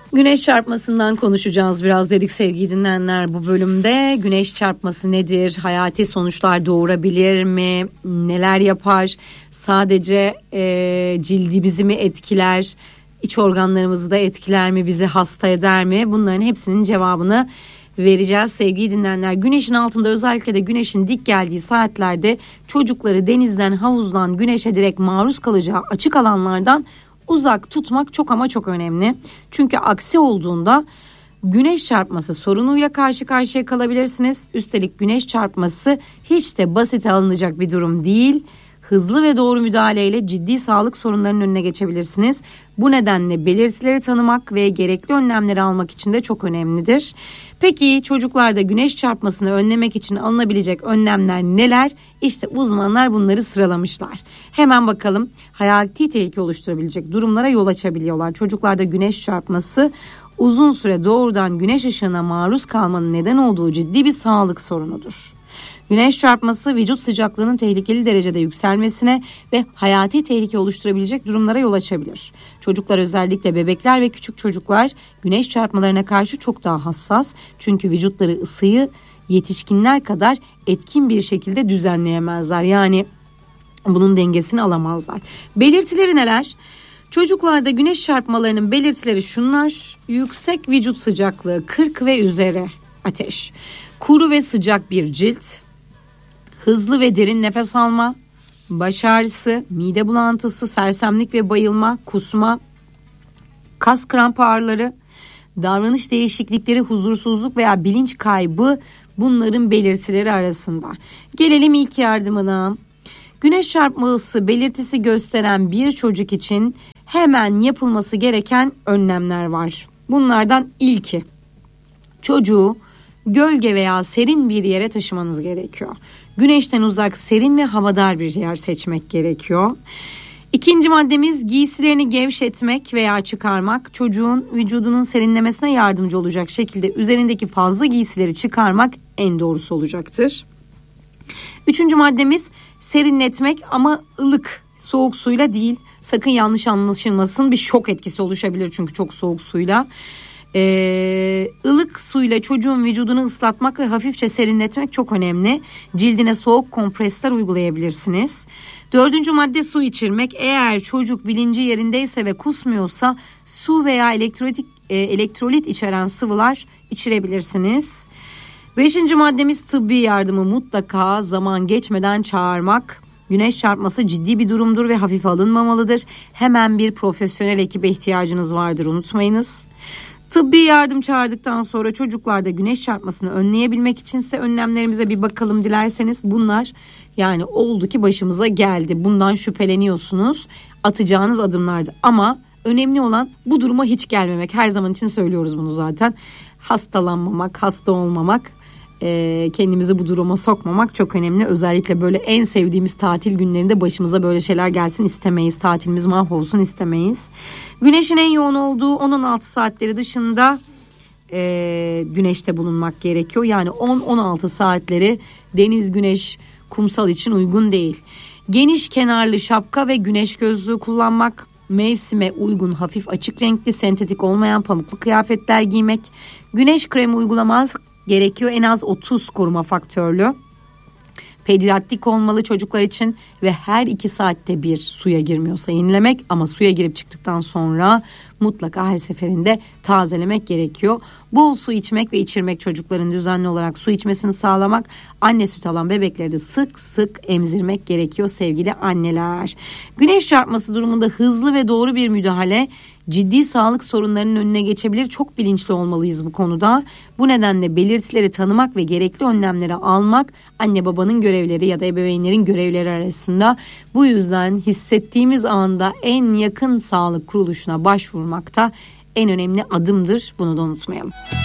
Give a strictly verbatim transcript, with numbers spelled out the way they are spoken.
Güneş çarpmasından konuşacağız biraz dedik sevgili dinleyenler bu bölümde. Güneş çarpması nedir? Hayati sonuçlar doğurabilir mi? Neler yapar? Sadece e, cildimizi mi etkiler? İç organlarımızı da etkiler mi? Bizi hasta eder mi? Bunların hepsinin cevabını vereceğiz sevgili dinleyenler. Güneşin altında, özellikle de güneşin dik geldiği saatlerde çocukları denizden, havuzdan, güneşe direkt maruz kalacağı açık alanlardan uzak tutmak çok ama çok önemli. Çünkü aksi olduğunda güneş çarpması sorunuyla karşı karşıya kalabilirsiniz. Üstelik güneş çarpması hiç de basite alınacak bir durum değil. Hızlı ve doğru müdahaleyle ciddi sağlık sorunlarının önüne geçebilirsiniz. Bu nedenle belirtileri tanımak ve gerekli önlemleri almak için de çok önemlidir. Peki çocuklarda güneş çarpmasını önlemek için alınabilecek önlemler neler? İşte uzmanlar bunları sıralamışlar. Hemen bakalım. Hayati tehlike oluşturabilecek durumlara yol açabiliyorlar. Çocuklarda güneş çarpması uzun süre doğrudan güneş ışığına maruz kalmanın neden olduğu ciddi bir sağlık sorunudur. Güneş çarpması vücut sıcaklığının tehlikeli derecede yükselmesine ve hayati tehlike oluşturabilecek durumlara yol açabilir. Çocuklar, özellikle bebekler ve küçük çocuklar güneş çarpmalarına karşı çok daha hassas. Çünkü vücutları ısıyı yetişkinler kadar etkin bir şekilde düzenleyemezler. Yani bunun dengesini alamazlar. Belirtileri neler? Çocuklarda güneş çarpmalarının belirtileri şunlar: yüksek vücut sıcaklığı, kırk ve üzeri ateş, kuru ve sıcak bir cilt, hızlı ve derin nefes alma, baş ağrısı, mide bulantısı, sersemlik ve bayılma, kusma, kas kramp ağrıları, davranış değişiklikleri, huzursuzluk veya bilinç kaybı bunların belirtileri arasında. Gelelim ilk yardımına. Güneş çarpması belirtisi gösteren bir çocuk için hemen yapılması gereken önlemler var. Bunlardan ilki, çocuğu gölge veya serin bir yere taşımanız gerekiyor. Güneşten uzak, serin ve havadar bir yer seçmek gerekiyor. İkinci maddemiz, giysilerini gevşetmek veya çıkarmak. Çocuğun vücudunun serinlemesine yardımcı olacak şekilde üzerindeki fazla giysileri çıkarmak en doğrusu olacaktır. Üçüncü maddemiz, serinletmek ama ılık, soğuk suyla değil. Sakın yanlış anlaşılmasın, bir şok etkisi oluşabilir çünkü çok soğuk suyla. Ee, ılık suyla çocuğun vücudunu ıslatmak ve hafifçe serinletmek çok önemli. Cildine soğuk kompresler uygulayabilirsiniz. Dördüncü madde, su içirmek. Eğer çocuk bilinci yerindeyse ve kusmuyorsa su veya elektrolit, e, elektrolit içeren sıvılar içirebilirsiniz. Beşinci maddemiz, tıbbi yardımı mutlaka zaman geçmeden çağırmak. Güneş çarpması ciddi bir durumdur ve hafife alınmamalıdır. Hemen bir profesyonel ekibe ihtiyacınız vardır, unutmayınız. Tıbbi yardım çağırdıktan sonra çocuklarda güneş çarpmasını önleyebilmek içinse önlemlerimize bir bakalım dilerseniz. Bunlar yani oldu ki başımıza geldi, bundan şüpheleniyorsunuz, atacağınız adımlardı. Ama önemli olan bu duruma hiç gelmemek. Her zaman için söylüyoruz bunu zaten. Hastalanmamak, hasta olmamak, kendimizi bu duruma sokmamak çok önemli. Özellikle böyle en sevdiğimiz tatil günlerinde başımıza böyle şeyler gelsin istemeyiz. Tatilimiz mahvolsun istemeyiz. Güneşin en yoğun olduğu on on altı saatleri dışında e, güneşte bulunmak gerekiyor. Yani on on altı saatleri deniz, güneş, kumsal için uygun değil. Geniş kenarlı şapka ve güneş gözlüğü kullanmak, mevsime uygun hafif açık renkli, sentetik olmayan pamuklu kıyafetler giymek, güneş kremi uygulamaz gerekiyor. En az otuz koruma faktörlü. Pediatrik olmalı çocuklar için ve her iki saatte bir suya girmiyorsa yenilemek, ama suya girip çıktıktan sonra mutlaka her seferinde tazelemek gerekiyor. Bol su içmek ve içirmek, çocukların düzenli olarak su içmesini sağlamak, anne süt alan bebekleri de sık sık emzirmek gerekiyor sevgili anneler. Güneş çarpması durumunda hızlı ve doğru bir müdahale ciddi sağlık sorunlarının önüne geçebilir. Çok bilinçli olmalıyız bu konuda. Bu nedenle belirtileri tanımak ve gerekli önlemleri almak anne babanın görevleri ya da ebeveynlerin görevleri arasında. Bu yüzden hissettiğimiz anda en yakın sağlık kuruluşuna başvurmak da en önemli adımdır. Bunu da unutmayalım.